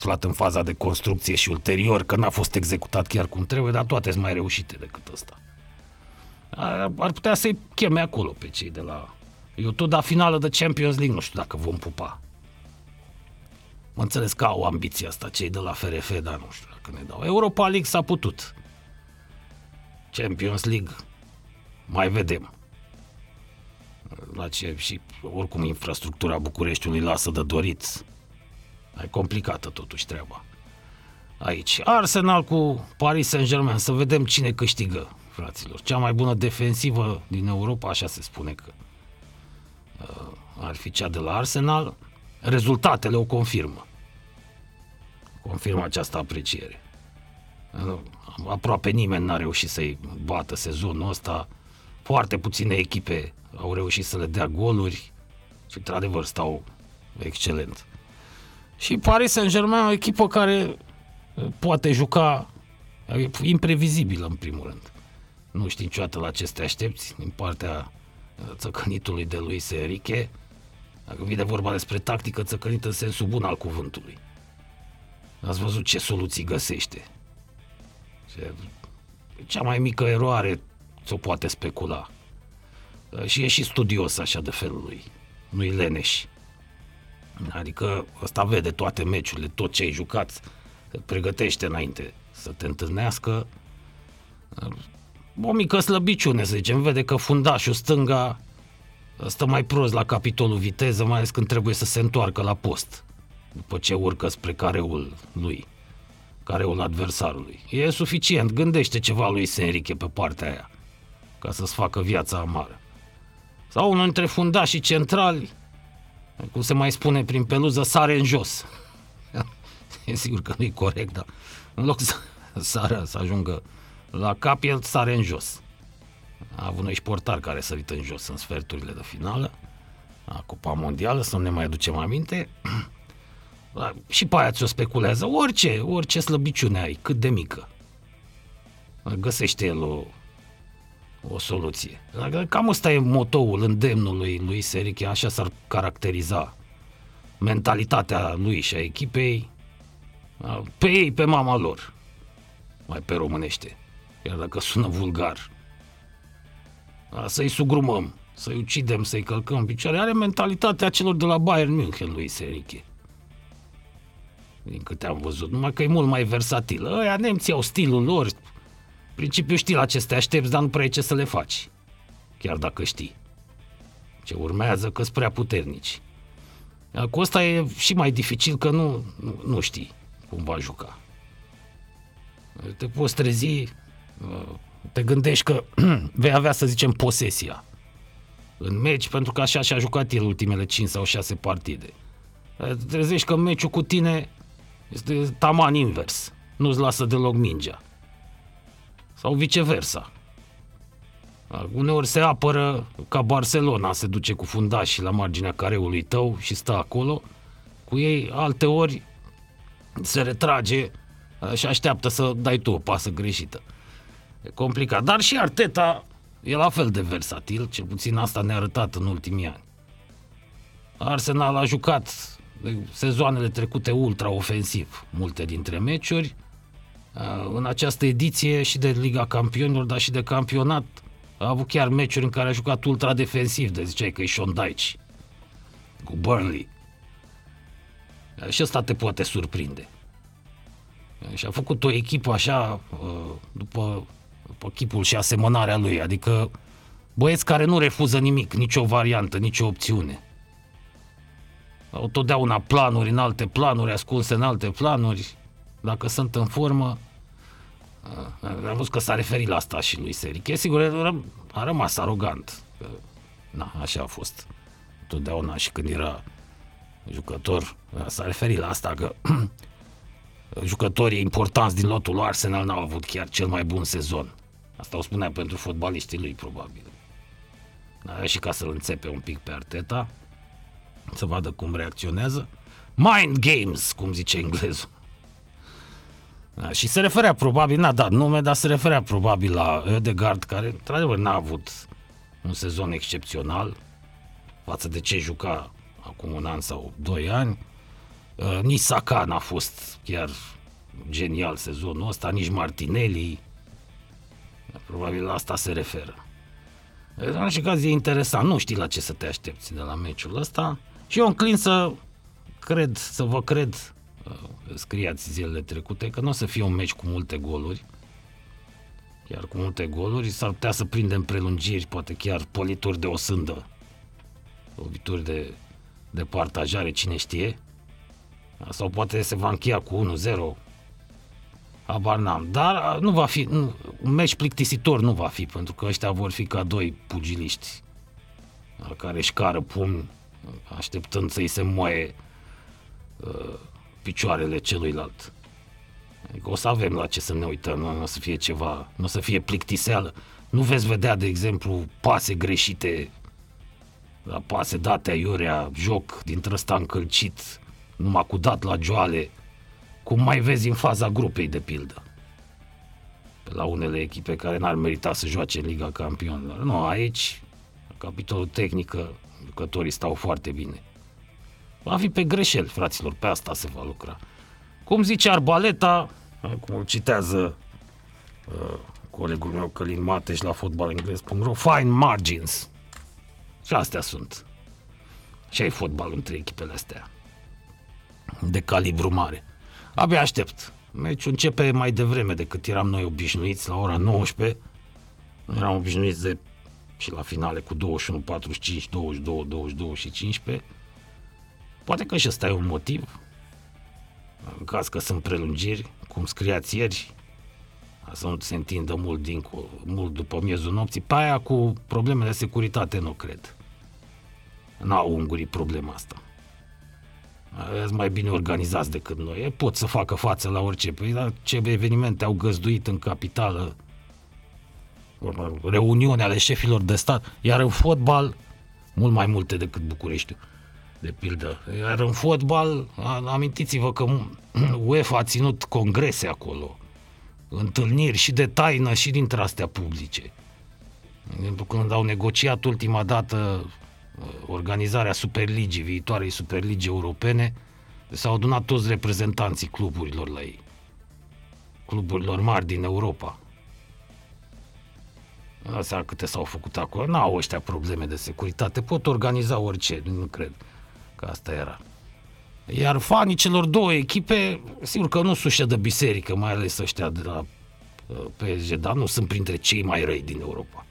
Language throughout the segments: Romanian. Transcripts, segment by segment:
aflat în faza de construcție și ulterior că n-a fost executat chiar cum trebuie, dar toate sunt mai reușite decât ăsta. Ar putea să-i cheme acolo pe cei de la... Eu tot la finală de Champions League nu știu dacă vom pupa. Mă înțeles că au ambiția asta cei de la FRF, dar nu știu dacă ne dau. Europa League s-a putut. Champions League mai vedem. La ce și oricum infrastructura Bucureștiului lasă de dorit. E complicată totuși treaba. Aici Arsenal cu Paris Saint-Germain, să vedem cine câștigă, fraților. Cea mai bună defensivă din Europa, așa se spune că ar fi cea de la Arsenal. Rezultatele o confirmă. Confirmă această apreciere. Aproape nimeni n-a reușit să-i bată sezonul ăsta. Foarte puține echipe au reușit să le dea goluri și, într-adevăr, stau excelent. Și Paris Saint-Germain, o echipă care poate juca imprevizibilă, în primul rând. Nu știi niciodată la ce să te aștepți din partea țăcănitului de Luis Enrique. Dacă vine vorba despre tactică, țăcănit în sensul bun al cuvântului. Ați văzut ce soluții găsește. Cea mai mică eroare ți-o poate specula. Și e și studios așa de felul lui. Nu-i leneș. Adică ăsta vede toate meciurile, tot ce ai jucat, pregătește înainte să te întâlnească. O mică slăbiciune, să zicem, vede că fundașul stânga stă mai prost la capitolul viteză, mai ales când trebuie să se întoarcă la post, după ce urcă spre careul lui, careul adversarului. E suficient, gândește ceva lui Enrique pe partea aia, ca să-ți facă viața amară. Sau unul dintre fundașii centrali, cum se mai spune prin peluză, sare în jos. E sigur că nu-i corect, dar în loc să sară, să ajungă la cap, el sare în jos. A avut noi și portari care sărit în jos în sferturile de finală a Cupa Mondială, să nu ne mai aducem aminte. Și pe aia ți-o speculează. Orice slăbiciune ai, cât de mică, găsește el o soluție. Cam ăsta e motoul, îndemnul lui Enrique, așa s-ar caracteriza mentalitatea lui și a echipei, pe ei, pe mama lor, mai pe românește, iar dacă sună vulgar. Să-i sugrumăm, să-i ucidem, să-i călcăm în picioare. Are mentalitatea celor de la Bayern München lui Enrique, din câte am văzut, numai că e mult mai versatil. Ăia nemții au stilul lor, principiu știi la ce să te aștepți, dar nu prea e ce să le faci, chiar dacă știi ce urmează, că-s prea puternici. Cu ăsta e și mai dificil, că nu știi cum va juca. Te poți trezi, te gândești că vei avea, să zicem, posesia în meci, pentru că așa și-a jucat el ultimele 5 sau 6 partide. Te trezești că meciul cu tine este taman invers, nu-ți lasă deloc mingea. Sau viceversa. Uneori se apără ca Barcelona, se duce cu fundașii la marginea careului tău și stă acolo cu ei, alteori se retrage și așteaptă să dai tu o pasă greșită. E complicat. Dar și Arteta e la fel de versatil, cel puțin asta ne-a arătat în ultimii ani. Arsenal a jucat sezoanele trecute ultra ofensiv multe dintre meciuri. În această ediție și de Liga Campionilor, dar și de campionat, a avut chiar meciuri în care a jucat ultra defensiv, de ziceai că e Sean Dyche cu Burnley. Și ăsta te poate surprinde. Și a făcut o echipă așa, după chipul și asemănarea lui, adică băieți care nu refuză nimic, nicio variantă, nicio opțiune. Au totdeauna planuri în alte planuri, ascunse în alte planuri. Dacă sunt în formă, am văzut că s-a referit la asta și lui Enrique. Sigur, a rămas arogant. Așa a fost totdeauna și când era jucător. S-a referit la asta că jucătorii importanți din lotul lui Arsenal n-au avut chiar cel mai bun sezon. Asta o spunea pentru fotbaliștii lui, probabil. Și ca să-l înțepe un pic pe Arteta, să vadă cum reacționează. Mind games, cum zice englezul. Și se referea probabil, n-a dat nume, dar se referea probabil la Ødegaard, care într-adevăr n-a avut un sezon excepțional față de ce juca acum un an sau 2 ani. Nici Saka n-a fost chiar genial sezonul ăsta, nici Martinelli. Probabil la asta se referă. În orice caz e interesant, nu știi la ce să te aștepți de la meciul ăsta și eu înclin să vă cred, scriați zilele trecute, că nu o să fie un meci cu multe goluri, chiar cu multe goluri, s-ar putea să prindem prelungiri, poate chiar polituri de o sândă, lovituri de partajare, cine știe, sau poate se va încheia cu 1-0, habar n-am, dar nu va fi, un meci plictisitor nu va fi, pentru că ăștia vor fi ca doi pugiliști care își cară pumni, așteptând să-i se moaie picioarele celuilalt. Adică o să avem la ce să ne uităm, nu o să fie ceva, nu o să fie plictiseală. Nu veți vedea, de exemplu, pase greșite, pase date aiurea, joc dintre ăsta încălcit, numai cu dat la joale, cum mai vezi în faza grupei, de pildă. La unele echipe care n-ar merita să joace în Liga Campionilor. Nu, aici, la capitolul tehnică, jucătorii stau foarte bine. Va fi pe greșeli, fraților, pe asta se va lucra. Cum zice Arbaleta, cum îl citează colegul meu Călin Mateș la fotbalengles.ro, fine margins. Și astea sunt. Și ai fotbal între echipele astea de calibru mare. Abia aștept. Meciul începe mai devreme decât eram noi obișnuiți, la ora 19. Noi eram obișnuiți și la finale cu 21, 45, 22, 22 și 15. Poate că și ăsta e un motiv, în caz că sunt prelungiri, cum scriați ieri, să nu se întindă mult după miezul nopții. Pe aia cu problemele de securitate nu cred. N-au ungurii problema asta. Sunt mai bine organizați decât noi. Pot să facă față la orice. Păi, dar ce evenimente au găzduit în capitală, reuniuni ale șefilor de stat, iar în fotbal, mult mai multe decât Bucureștiul, de pildă. Iar în fotbal, amintiți-vă că UEFA a ținut congrese acolo, întâlniri și de taină și dintre astea publice. De exemplu, când au negociat ultima dată organizarea Superligii, viitoarei Superligii europene, s-au adunat toți reprezentanții cluburilor la ei. Cluburilor mari din Europa. Nu seama câte s-au făcut acolo. N-au ăștia probleme de securitate. Pot organiza orice, nu cred că asta era. Iar fanii celor două echipe, sigur că nu sunt de biserică, mai ales ăștia de la PSG, dar nu sunt printre cei mai răi din Europa.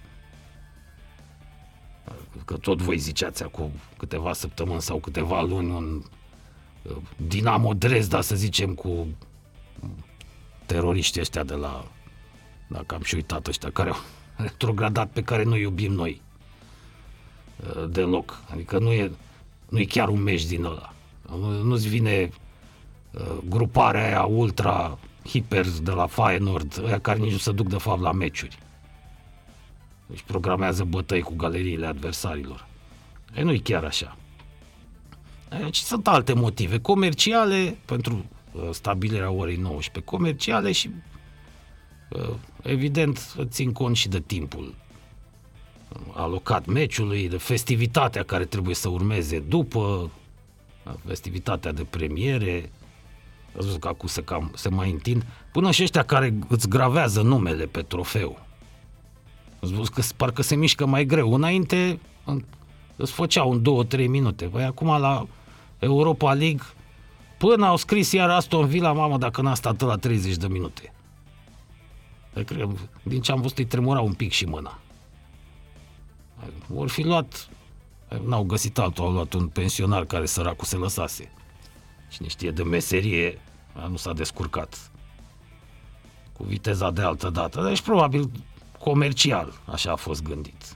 Că tot voi ziceați acum câteva săptămâni sau câteva luni un Dinamo Dresda, să zicem, cu teroriștii ăștia de la, dacă am și uitat, ăștia care au retrogradat, pe care nu iubim noi deloc. Adică nu e chiar un meci din ăla. Nu-ți vine gruparea aia ultra hiper de la Feyenoord, ăia care nici nu se duc de fapt la meciuri. Deci programează bătăi cu galeriile adversarilor. Nu e chiar așa. Deci sunt alte motive comerciale pentru stabilirea orei 19, comerciale și evident țin cont și de timpul alocat meciului, de festivitatea care trebuie să urmeze după, festivitatea de premiere. Ați văzut că acum se mai întind, până și ăștia care îți gravează numele pe trofeu. Ați văzut că parcă se mișcă mai greu. Înainte îți făceau în 2-3 minute. Păi acum la Europa League, până au scris iar Aston Villa, mamă, dacă n-a stat la 30 de minute. Din ce am văzut, îi tremura un pic și mâna. Or fi luat, n-au găsit altul, au luat un pensionar care săracul se lăsase. Cine știe de meserie, nu s-a descurcat cu viteza de altă dată. Deci probabil comercial, așa a fost gândit.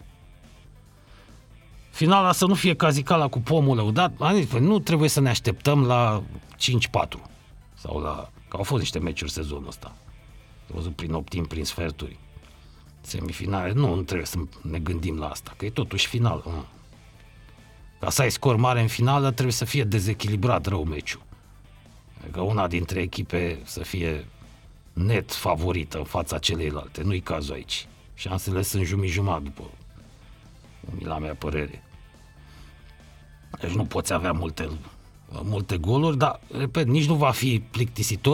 Finala să nu fie cazicala cu pomul lăudat, nu trebuie să ne așteptăm la 5-4 sau că au fost niște meciuri sezonul ăsta. Am văzut prin optimi, prin sferturi, semifinale, nu trebuie să ne gândim la asta, că e totuși final. Ca să ai scor mare în finală, trebuie să fie dezechilibrat rău meciul. Adică una dintre echipe să fie net favorită în fața celeilalte. Nu-i cazul aici. Șansele sunt jumătate după la mea părere. Deci nu poți avea multe multe goluri, dar, repet, nici nu va fi plictisitor